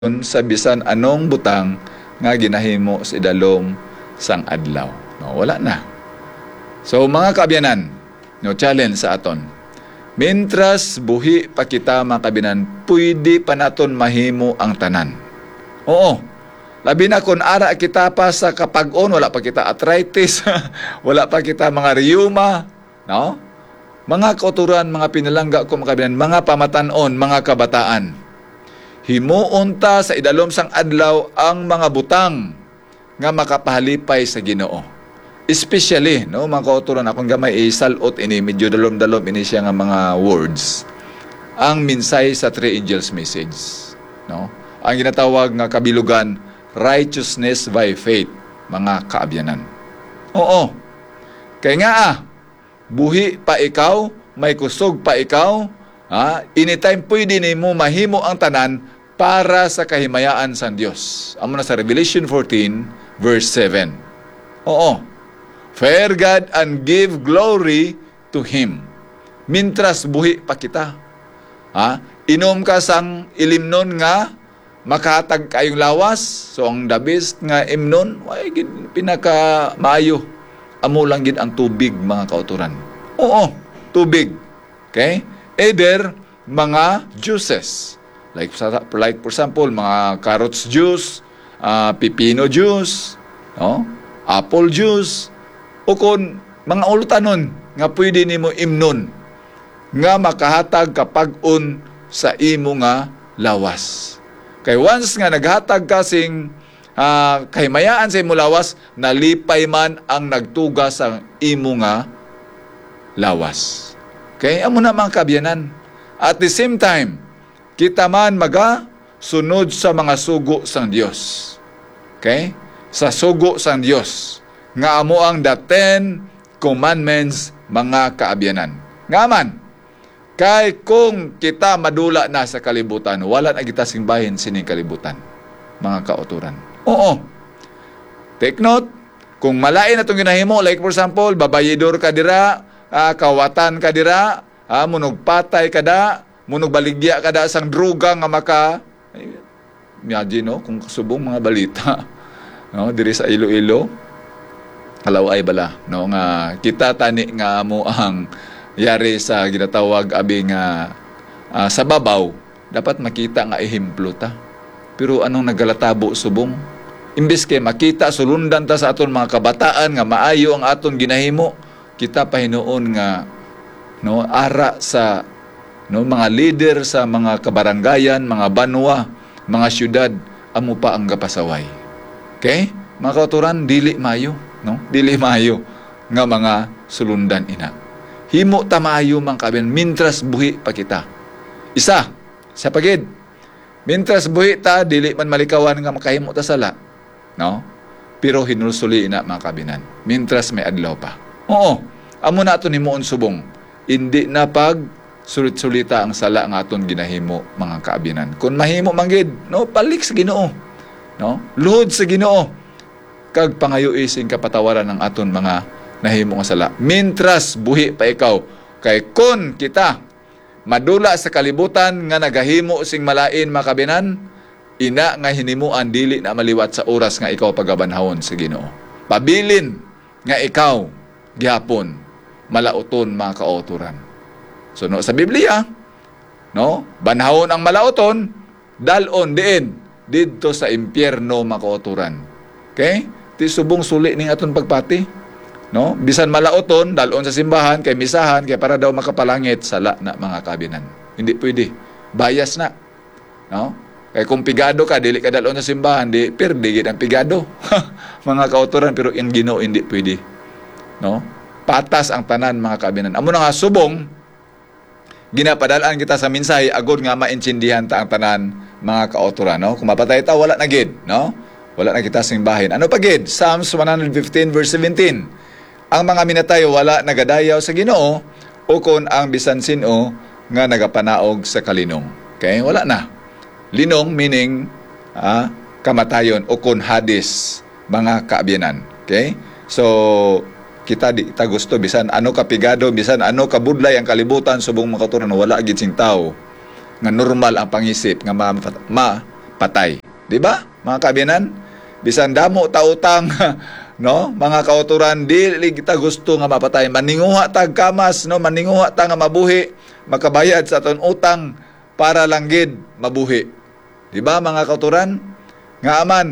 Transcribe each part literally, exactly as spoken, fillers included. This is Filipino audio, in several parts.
sa bisan anong butang nga ginahimo sa idalom sang adlaw. No, wala na. So mga kaabyanan, no challenge sa aton. Mintras buhi pa kita mga kaabyanan, pwede pa naton mahimo ang tanan. Oo. Labi na kung ara kita pa sa kapag-on, wala pa kita arthritis, wala pa kita mga rheuma, no? Mga kauturan, mga pinalangga ko mga kaabyanan, mga pamatanon, mga kabataan. Himuon ta sa idalom sang adlaw ang mga butang nga makapahalipay sa Ginoo. Especially, no, mga kauturan, akong gamay isalot ini, medyo dalom-dalom ini siya nga mga words. Ang minsay sa three angels message, no? Ang ginatawag nga kabilugan, righteousness by faith, mga kaabyanan. Oo. Kaya nga ah, buhi pa ikaw, may kusog pa ikaw, ha? Anytime pwede ni mo mahimo ang tanan para sa kahimayaan sa Diyos. Amo na sa Revelation fourteen, verse seven. Oo. Fear God and give glory to Him. Mintras buhi pa kita. Ha? Inom ka sang ilimnon nga makahatag kayong lawas. So ang the best nga imnon, ay pinaka maayo. Amo lang gid ang tubig, mga kauturan. Oo, tubig. Okay? Either mga juices. Like, like for example, mga carrots juice, uh, pipino juice, no? Apple juice, o kung mga ulutanon nga pwede nimo imnon nga makahatag kapag-on sa imo nga lawas. Kay once nga naghatag kasing uh, kahimayaan sa imo lawas, nalipay man ang nagtuga sa imo nga lawas. Okay? Amo na mga kaabyanan. At the same time, kita man maga sunod sa mga sugo sang Dios. Okay? Sa sugo sang Dios. Nga amo ang the Ten Commandments, mga kaabyanan. Nga man, kay kung kita madula na sa kalibutan, wala na kita singbahin sining kalibutan, mga kauturan. Oo. Take note, kung malain na itong ginahimo, like for example, babayidor ka dira, uh, kawatan ka dira, uh, munugpatay ka da, munog baligya ka da sang droga nga maka, imagine, no, kung kasubong mga balita, no, diri sa Iloilo, kalaway bala, no, nga kita tani nga mo ang yari sa ginatawag abi nga uh, sa babaw, dapat makita nga ehemplo ta. Pero anong nagalatabo subong? Imbes kay makita sulundan ta sa aton mga kabataan nga maayo ang aton ginahimo, kita pa hinuon nga no ara sa no mga leader sa mga kabaranggayan, mga banwa, mga syudad, amo pa ang gapasaway. Okay? Mga kauturan, dili mayo, no? Dili mayo nga mga sulundan ina. Himo ta maayo man kaben mintras buhi pa kita. Isa, sa pagid. Mintras buhi ta, dili man malikawan nga makahimo ta sala, no? Pero hinulsuli ina mga kabinan. Mintras may adlaw pa. Oo. Amo na aton himuon subong. Hindi na pag sulit-sulita ang sala nga aton ginahimo, mga kaabinan. Kung mahimo manggid, no, balik sa Ginoo. No? Luhod sa Ginoo. Kag pangayo ising kapatawaran ng aton mga nahimo nga sala. Mintras buhi pa ikaw. Kay kun kita madula sa kalibutan nga nagahimo sing malain, mga kaabinan, ina nga hinimuan dili na maliwat sa oras nga ikaw pagabanhawon sa Ginoo. Pabilin nga ikaw gihapon malauton, mga kauturan. So no, sa Biblia, no, banhawon ang malauton, dalon diin didto sa impyerno, mga kauturan. Okay? Ti subong suli ning aton pagpati, no? Bisan malauton dalon sa simbahan kay misahan kay para daw makapalangit, sala na, mga kabinan. Hindi pwede. Bias na. No? Kay kung pigado ka, dili ka dalon sa simbahan, di pirdi gid ang pigado. Mga kauturan, pero ang Ginoo hindi pwede. No? Patas ang tanan, mga kabinan. Amo na nga subong ginapadalaan kita sa minsay agod nga maintindihan ta ang tanan, mga kauturan, no? Kung mapatay ta, wala na gid, no? Wala na kita simbahin. Ano pa gid? Psalms one fifteen verse seventeen. Ang mga minatay wala nagadayaw sa Ginoo, o kon ang bisan sino nga nagapanaog sa kalinong. Okay? Wala na. Linong meaning ah, kamatayon, o kon Hades, mga kaabyanan. Okay? So kita di ta gusto bisan ano kapigado, bisan ano kabudlay ang kalibutan subong makaturan, wala gid sing tao nga normal ang pangisip nga ma, ma patay. Di ba, mga kabiyanan? Bisan damo ta utang, no? Mga kauturan, dili kita gusto nga mapatay. Maninguha tag kamas, no? Maninguha ta nga mabuhi, makabayad sa aton utang para lang gid mabuhi. Di ba, mga kauturan? Nga aman,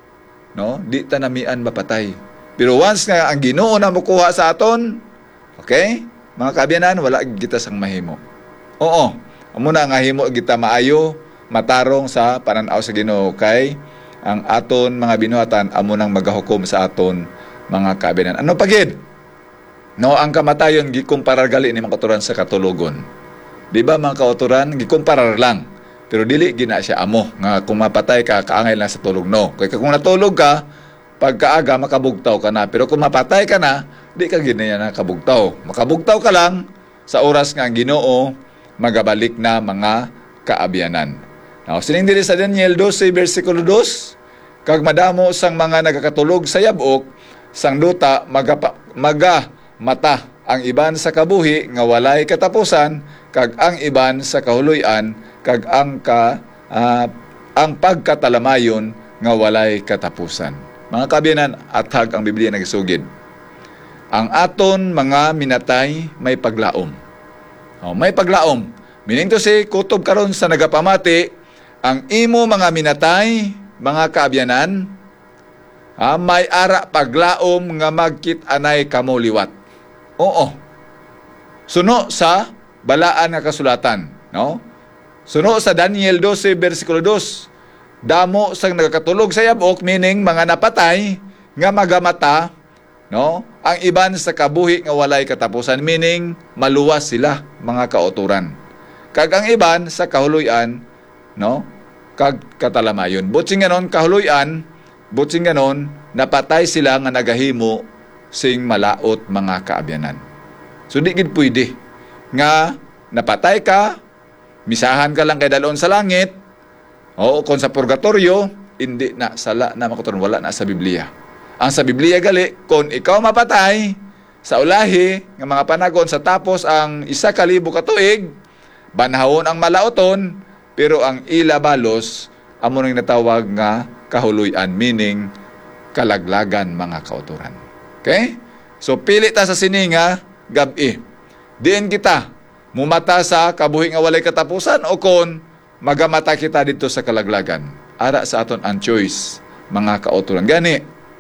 no? Di ta namian mapatay. Pero once nga ang Ginoo na mukuha sa aton, okay? Mga kabiyanan, wala kita sang mahimo. Oo, amo na nga himo kita maayo, matarong sa pananaw sa Ginoo kay ang aton mga binuhatan amo nang magahukom sa aton mga kabiyanan. Ano pagid? No, ang kamatayon gikumparar gali ni mga kauturan sa katulogon. Di ba, mga kauturan, gikumparar lang. Pero dili gina siya amo nga kung mapatay ka kaangay lang sa tulog, no. Kaya kung natulog ka, pagkaaga makabugtaw ka na. Pero kung mapatay ka na, di ka ginaya na kabugtaw. Makabugtaw ka lang sa oras nga ang Ginoo magabalik na mga kaabyanan. Now, sining diri sa Daniel twelve, versikulo two, kag madamo sang mga nagakatulog sa yabok, sang duta magapa, maga mata ang iban sa kabuhi nga walay katapusan, kag ang iban sa kahuloy-an, kag ang ka uh, ang pagkatalamayon nga walay katapusan. Mga kabiyanan, athag ang Biblia nagisugid. Ang aton mga minatay may paglaom. Oh, may paglaom. Meaning to say, kutob karon sa nagapamati, ang imo mga minatay, mga kaabyanan, ah, may ara paglaom nga magkit anay kamo liwat. Oo. Suno sa balaan nga kasulatan, no? Suno sa Daniel twelve, versikulo two, damo sang nagakatulog sa yabok, meaning mga napatay nga magamata, no? Ang iban sa kabuhi nga walay katapusan, meaning maluwas sila, mga kauturan. Kag ang iban sa kahuluyan, no? Kag katalamayon. Butsing ganon, kahuluyan, butsing ganon, napatay sila nga nagahimo sing malaot mga kaabyanan. So di gid pwede nga napatay ka, misahan ka lang kay dalon sa langit, o kung sa purgatorio, hindi na, sala na makuturon, wala na sa Biblia. Ang sa Biblia gali, kung ikaw mapatay sa ulahi ng mga panagon sa tapos ang isa kalibo katuig, banahon ang malaoton, pero ang ilabalos, amo nang natawag nga kahuluyan, meaning kalaglagan, mga kauturan. Okay? So, pili ta sa sininga, gabi. Diin kita, mumata sa kabuhi nga walay katapusan, o kon magamata kita dito sa kalaglagan. Ara sa aton ang choice, mga kauturan. Gani,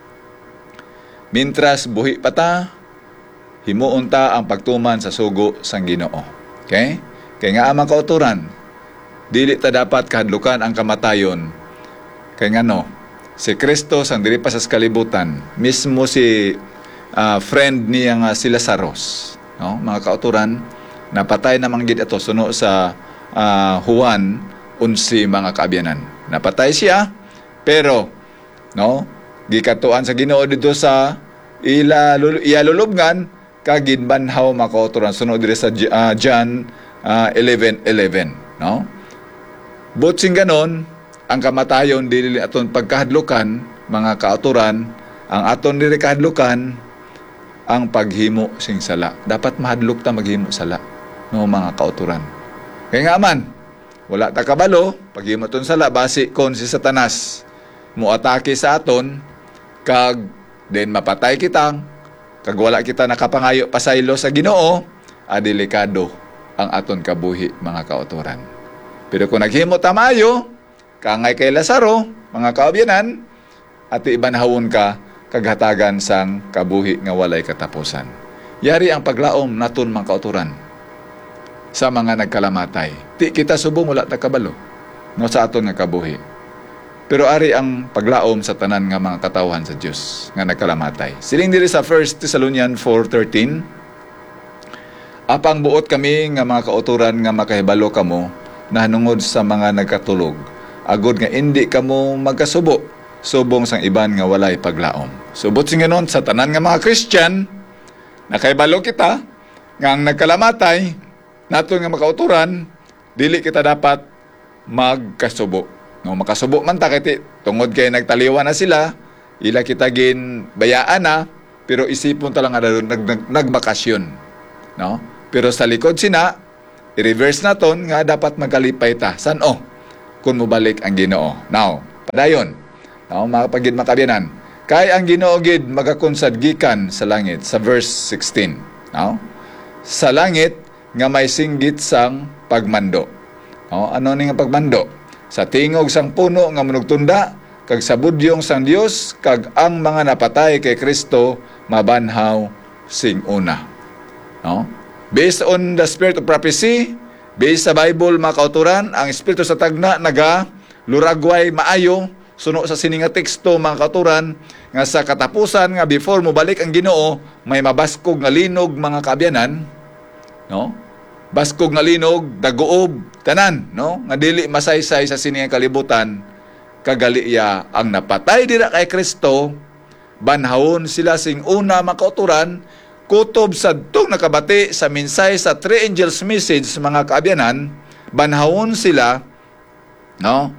mintras buhi pa ta, himuon ta ang pagtuman sa sugo sang Ginoo. Okay? Kaya nga amang kauturan, dili ta dapat kahadlukan ang kamatayon. Kaya nga no, si Kristo sang diri pa sa kalibutan, mismo si uh, friend niya nga si Lazarus, no? Mga kauturan, napatay namang gid ato suno sa uh, Juan eleven, mga kaabyanan. Napatay siya, pero no, gikatuan sa Ginoo dito sa ila iyalulubngan kag ginbanhaw, mga kauturan, suno diri sa uh, John uh, eleven eleven, no? Butsing ganon, ang kamatayon dili aton pagkahadlukan, mga kauturan, ang aton diri kahadlukan ang paghimo sing sala. Dapat mahadlok ta maghimo sala, no, mga kauturan. Kaya nga man, wala ta kabalo, paghimo ton sala, basi kon si Satanas muatake sa aton, kag den mapatay kita, kag wala kita nakapangayo pasaylo sa Ginoo, adelikado ang aton kabuhi, mga kauturan. Pero kung naghimo tamayo, kangay kay Lazaro, mga kaabyanan, at ibanhawon ka, kaghatagan sang kabuhi nga walay katapusan. Yari ang paglaom naton, mga kauturan, sa mga nagkalamatay. Ti kita subong wala ta kabalo, no, sa aton nga kabuhi. Pero ari ang paglaom sa tanan nga mga katawhan sa Dios nga nagkalamatay. Siling diri sa First Thessalonians four thirteen, apang buot kami nga mga kauturan nga makahibalo kamo nahanungod sa mga nagkatulog, agod nga hindi kamo magkasubo, subong sang iban nga walay paglaom. Subot sing ganon sa tanan nga mga Christian, nakaibalo kita nga ang nagkalamatay naton nga makauturan, dili kita dapat magkasubo. No, makasubo man ta kay tungod kay nagtaliwan na sila, ila kita gin bayaan na, pero isipon ta lang nga nag, nag, nagbakasyon, no? Pero sa likod sina, i-reverse naton nga dapat magalipay ta. San o? kung mubalik ang Ginoo. Now, padayon, no, mga pagid makabiyanan, kay ang Ginoo gid magakunsad gikan sa langit sa verse sixteen, no? Sa langit nga may singgit sang pagmando. No, ano ni nga pagmando? Sa tingog sang puno nga manugtunda, kag sa budyong sang Dios, kag ang mga napatay kay Kristo mabanhaw sing una. No? Based on the spirit of prophecy, based sa Bible mga kauturan, ang espiritu sa tagna naga luragway maayo suno sa sini nga teksto mga kauturan nga sa katapusan nga before mo balik ang Ginoo may mabaskog nga linog mga kaabyanan, no? Baskog nga linog daguob tanan, no? Nga dili masaysay sa sini nga kalibutan kagaliya ang napatay dira kay Kristo banhawon sila sing una mga kauturan kutob sa tung nakabati sa minsay sa three angels message mga kaabyanan, banhawon sila, no?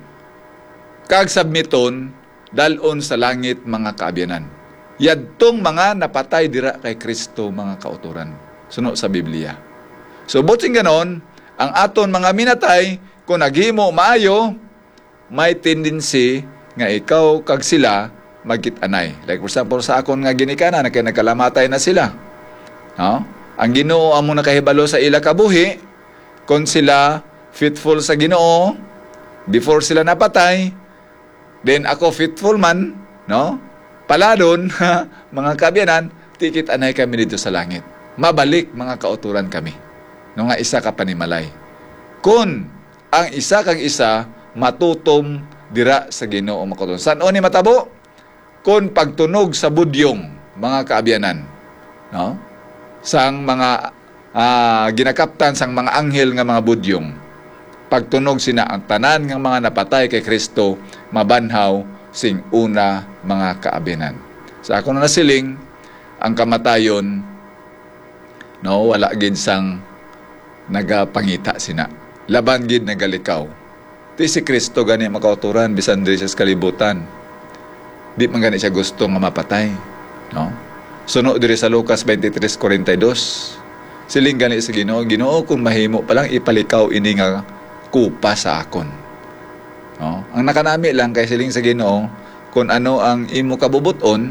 Kag submiton dalon sa langit mga kaabyanan. Yadtong mga napatay dira kay Kristo mga kauturan. Suno sa Biblia. So buting ganon, ang aton mga minatay kung naghimo maayo, may tendency nga ikaw kag sila magkit-anay. Like for example sa akon nga ginikana na kay nagkalamatay na sila. No? Ang Ginoo amo nakahibalo sa ila kabuhi kung sila faithful sa Ginoo before sila napatay, then ako faithful man, no? Paladon mga kaabyanan, tikit anay kami dito sa langit. Mabalik mga kauturan kami. No nga isa ka panimalay. Kung ang isa kang isa matutom dira sa Ginoo makauturan. San o ni matabo? Kung pagtunog sa budyong mga kaabyanan, no? Sang mga uh, ginakaptan sang mga anghel nga mga budyong, pagtunog sina ang tanan nga mga napatay kay Kristo mabanhaw sing una mga kaabyanan. Sa ako na nasiling ang kamatayon, no, wala gid sang nagapangita sina, laban gid nagalikaw. Ti si Kristo gani makauturan bisan diri sa kalibutan, di man gani siya gusto nga mapatay, no? Suno diri sa Lucas twenty-three forty-two, siling gani sa Ginoo, Ginoo kung mahimo pa lang ipalikaw ini nga kupa sa akon. No? Ang nakanami lang kay siling sa Ginoo, kung ano ang imo kabubuton,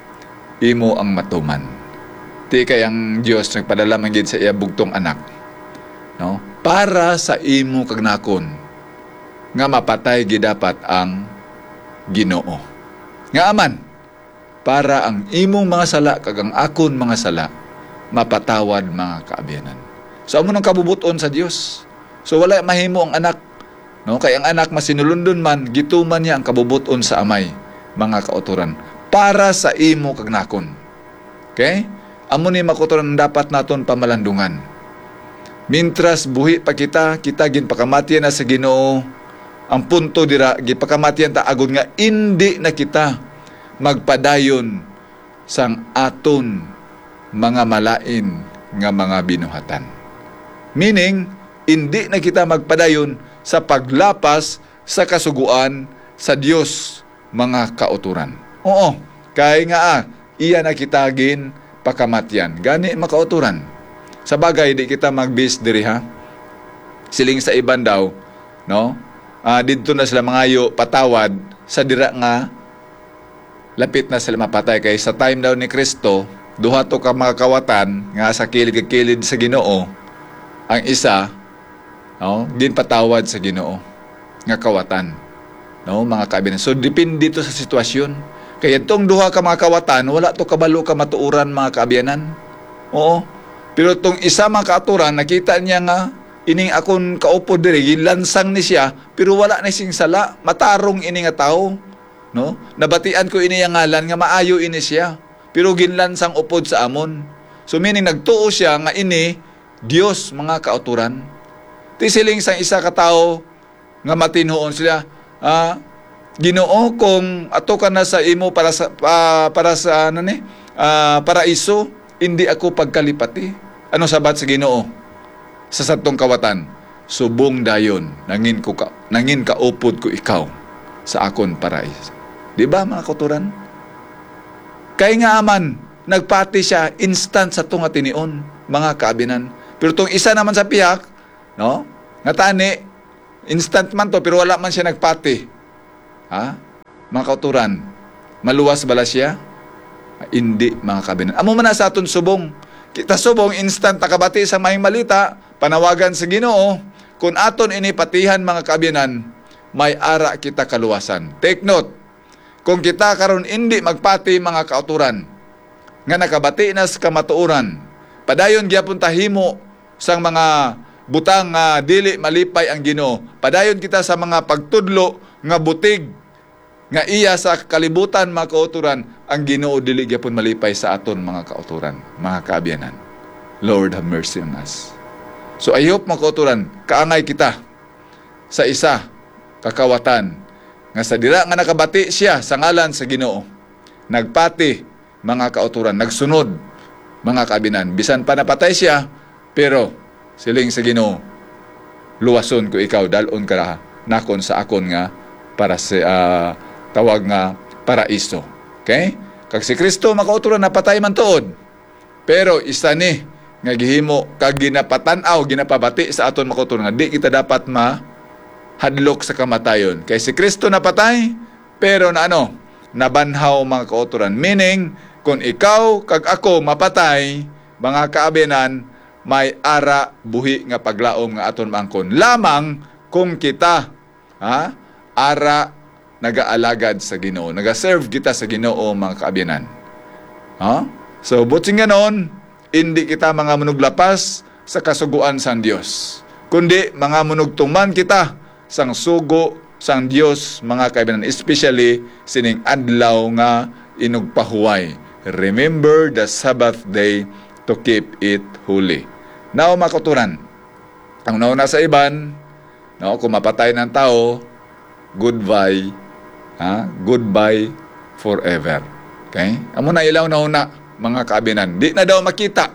imo ang matuman. Ti kay ang Dios nagpadala man gid sa iya bugtong anak, no? Para sa imo kag nakon nga mapatay gid dapat ang Ginoo. Nga aman para ang imong mga sala kag ang akon mga sala mapatawad mga kaabyanan. So amo nang kabubuton sa Dios. So wala mahimo ang anak, no? Kay ang anak masinulundon man gituman niya ang kabubuton sa amay mga kauturan para sa imo kag nakon. Okay? Amo ni makauturan dapat naton pamalandungan. Mintras buhi pa kita, kita gin pakamatian na sa Ginoo. Ang punto dira gipakamatian ta agud nga indi na kita magpadayon sang aton mga malain nga mga binuhatan. Meaning, hindi na kita magpadayon sa paglapas sa kasuguan sa Dios mga kauturan. Oo, kay nga ah, iya na kita gin pakamatyan. Gani makauturan. Sa bagay, di kita mag-base diri ha. Siling sa iban daw, no? Ah, dito na sila mangayo patawad sa dira nga lapit na sila mapatay. Kay sa time daw ni Kristo, duha to ka mga kawatan nga sa kilid-kilid sa Ginoo. Ang isa, no, ginpatawad sa Ginoo nga kawatan, no, mga kaabinan. So depende dito sa sitwasyon. Kaya itong duha ka mga kawatan, wala to kabalo ka matuuran mga kaabianan. Oo. Pero itong isa mga kaaturan, nakita niya nga ining akon kaupo diri, gilansang ni siya, pero wala na sing sala, matarong ini nga tao. No? Nabatian ko ini yang ngalan nga maayo ini siya, pero ginlansang upod sa amon. So meaning nagtuo siya nga ini Dios mga kauturan. Tisiling sang isa ka tao nga matinhoon sila, ah, Ginoo kung ato ka na sa imo para sa uh, para sa ano ni uh, paraiso, hindi ako pagkalipati. Ano sabat sa Ginoo sa satong kawatan? Subong dayon nangin ko ka, nangin kaupod ko ikaw sa akon paraiso. Di ba mga kauturan? Kay nga aman, nagpati siya instant sa tunga tinion, mga kaabinan. Pero tong isa naman sa piyak, no? Nga tani, instant man to, pero wala man siya nagpati. Ha? Mga kauturan, maluwas bala siya? Hindi, mga kabinan. Amo man na sa aton subong. Kita subong, instant nakabati sa mahing malita, panawagan sa Ginoo, kung aton inipatihan, mga kabinan, may ara kita kaluwasan. Take note, kung kita karon hindi magpati, mga kauturan, nga nakabati na sa kamatuoran, padayon gyapon tahimo sang mga butang nga dili malipay ang Ginoo. Padayon kita sa mga pagtudlo nga butig nga iya sa kalibutan, mga kauturan, ang Ginoo dili gyapon malipay sa aton, mga kauturan, mga kaabyanan. Lord have mercy on us. So I hope, mga kauturan, kaangay kita sa isa kakawatan nga sa dira nga nakabati siya sa ngalan sa Ginoo, nagpati, mga kauturan, nagsunod, mga kaabinan, bisan pa napatay siya, pero siling sa Ginoo, luwason ko ikaw, dalon ka nakon sa akon nga para sa uh, tawag nga paraiso. Okay? Kag si Kristo, mga kauturan, napatay man tuod, pero isa ni nga gihimo kag ginapatan-aw, ginapabati sa aton, mga kauturan, nga di kita dapat ma hadlok sa kamatayon. Kay si Kristo napatay, pero na ano, nabanhaw, mga kauturan. Meaning, kung ikaw kag ako mapatay, mga kaabinan, may ara buhi nga paglaom nga aton maangkon. Lamang kung kita, ha, ara nagaalagad sa Ginoo, nagaserve kita sa Ginoo, mga kaabinan. Ha? So, buting ganon, hindi kita mga manuglapas sa kasuguan sang Dios, kundi mga munugtuman kita sang sugo sang Dios, mga kaibigan, especially sining adlaw nga inugpahuway. Remember the Sabbath day to keep it holy. Now, mga kauturan, ang nauna sa iban, no, kung mapatay ng tao, goodbye, ha? Goodbye forever. Okay? Amo na ilaw na una, mga kaabinan. Di na daw makita.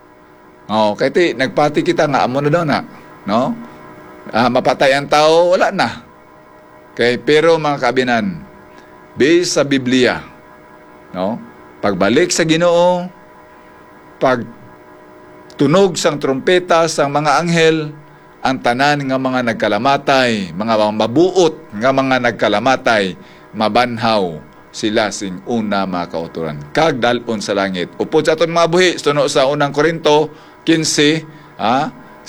Oh, kaya ti, nagpati kita nga, amo na daw na. No? Ah, mapatay ang tao, wala na. Okay? Pero, mga kaabinan, based sa Biblia, no? Pagbalik sa Ginoo, pag tunog sang trompeta sang mga anghel, ang tanan nga mga nagkalamatay, mga mabuot nga mga nagkalamatay, mabanhaw sila sing una, mga kauturan. Kag dalpon sa langit. Upod sa aton mga buhi, suno sa unang Korinto fifteen, ah,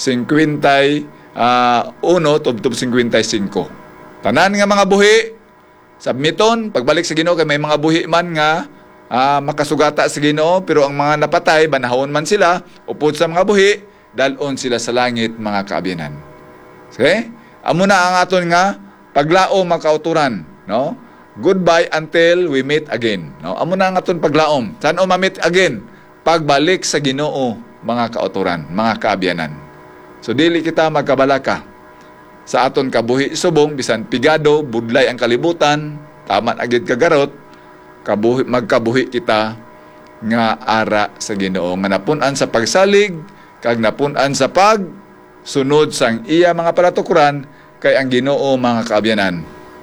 fifty, ah, one, tubtob fifty-five. Tanan nga mga buhi, submiton, pagbalik sa Ginoo, kay may mga buhi man nga Ah, makasugata sa Ginoo, pero ang mga napatay, banahon man sila, upod sa mga buhi, dalon sila sa langit, mga kaabinan. Okay? Amo na ang aton nga paglao, mga kauturan, no? Goodbye until we meet again. No? Amo na ang aton paglaom. Saan o ma-meet again? Pagbalik sa Ginoo, mga kauturan, mga kaabianan. So dili kita magkabalaka sa aton kabuhi subong, bisan pigado, budlay ang kalibutan, taman agid kagarot, kabuhi, magkabuhi kita nga ara sa Ginoo, nga napunan sa pagsalig, kag napunan sa pagsunod sang iya mga palatukuran, kay ang Ginoo, mga kaabyanan,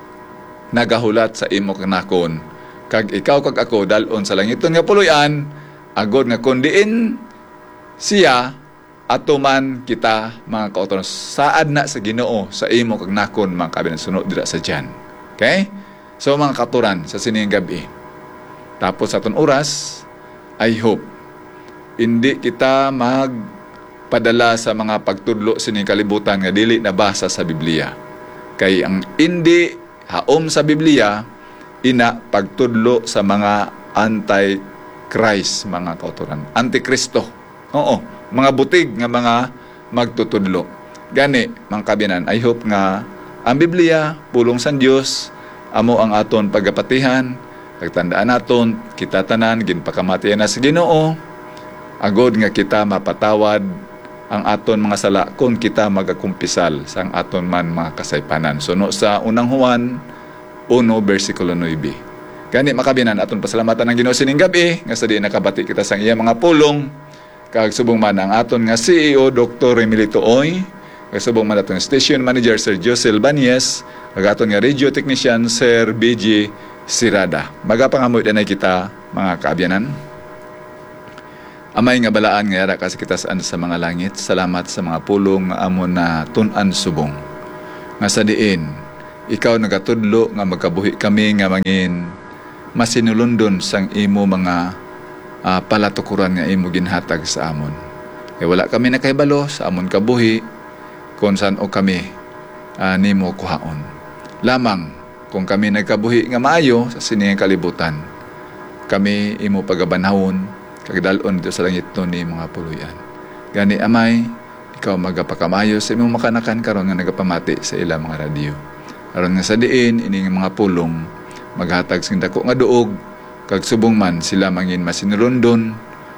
nagahulat sa imo kanakon, kag ikaw kag ako dalon sa langiton nga puloy-an, agod nga kundiin siya, atuman kita, mga kauturan, saad na sa Ginoo sa imo kag nakon, mga kaabyanan, sunod dira sa diyan. Okay? So, mga kauturan, sa sining gabi, tapos sa itong oras, I hope, hindi kita magpadala sa mga pagtudlo sining kalibutan nga dili nabasa sa Biblia. Kay ang hindi haom sa Biblia, ina pagtudlo sa mga anti-Christ, mga kauturan. Antikristo. Oo, mga butig nga mga magtutudlo. Gani, mga kabinan, I hope nga ang Biblia, pulong sa Diyos, amo ang aton pagapatihan. Tandaan naton, kita tanan, ginpakamatian na sa Ginoo, agod nga kita mapatawad ang aton mga sala kung kita magakumpisal sa ang aton man mga kasaypanan. Suno sa unang Juan one, versikulo nine. Gani, makabinan, aton pasalamatan ng Ginoo sining gabi, nga sa di nakabati kita sa iya mga pulong, kag subong man ang aton nga C E O, Doctor Emilito Oy, kag subong man aton Station Manager, Sir Josel Banyes, kag aton nga Radio Technician, Sir B G Sirada. Magapangamoy na kita, mga kaabyanan. Amay nga balaan nga yara kasi kita saan sa mga langit. Salamat sa mga pulong nga amon na tunan subong. nga sa diin ikaw nagatudlo nga magkabuhi kami nga mangin masinulundon sang imo mga uh, palatukuran nga imo ginhatag sa amon. Kaya wala kami nakahibalo sa amon kabuhi kung saan o kami uh, nimo kuhaon. Lamang kung kami nagkabuhi nga maayo sa sining kalibutan, kami imo pagabanhawon kagdalon dito sa langit no ni mga puluyan. Gani amay, ikaw magapakamayo sa imong makanakan karon nga nagapamati sa ilang mga radyo. Aron nga sa diin ining mga pulong maghatag sing dako nga duog kag subong man sila mangin masinulundon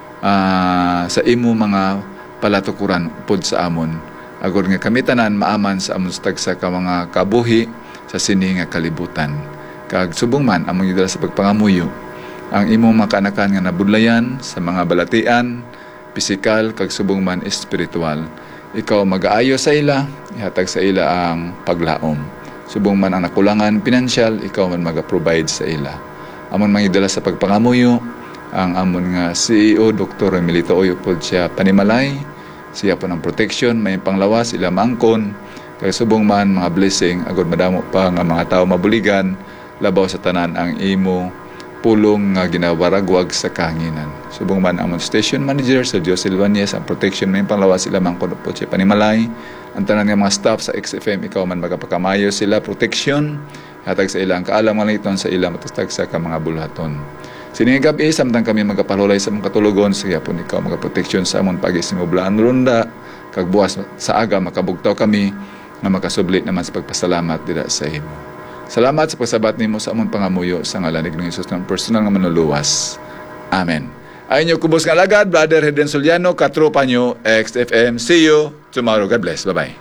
uh, sa imo mga palatukuran upod sa amon. Agor nga kami tanan maaman sa amon tagsa ka mga kabuhi sa sini nga kalibutan. Kag subong man among gidala sa pagpangamuyo ang imong makanakan nga nabudlayan sa mga balatian, pisikal kag subong man espiritual. Ikaw mag-aayo sa ila, ihatag sa ila ang paglaom. Subong man ang nakulangan pinansyal, ikaw man mag-provide sa ila. Amon mangidala sa pagpangamuyo ang amon nga C E O Doktor Emilito Oyo pod siya panimalay, siya po ng protection, may panglawas ila maangkon. Kay subong man mga blessing agud madamo pa nga mga tao mabuligan labaw sa tanan ang imo pulong nga ginawaragwag sa kahanginan. Subong man amon station manager sa Dios Silvanias ang protection may panglawas sila mangkon po siya panimalay. Ang tanan nga mga staff sa X F M ikaw man magapakamayo sila protection hatag sa ilang kaalam nga iton sa ilang matustag sa ka mga bulhaton. Sining gabi samtang kami magapalulay sa mga katulugon siya po ikaw magaproteksyon sa amon pagisimublaan ronda kag buwas sa aga makabugtaw kami nga makasubli naman sa pagpasalamat dira sa imo. Salamat sa pagsabat nimo sa amon pangamuyo sa ngalan ni Jesus ng personal nga manuluwas. Amen. Ay nyo kubos nga lagad, Brother Heden Soliano, katropa nyo, X F M. See you tomorrow. God bless. Bye-bye.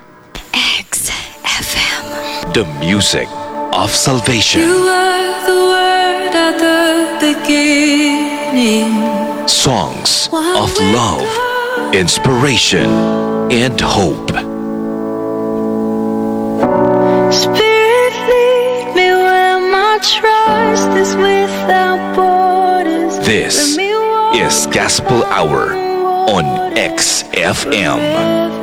X F M. The music of salvation. You were the word at the beginning. Songs of love, inspiration, and hope. Spirit, lead me where my trust is without borders. This is Gospel Hour on X F M.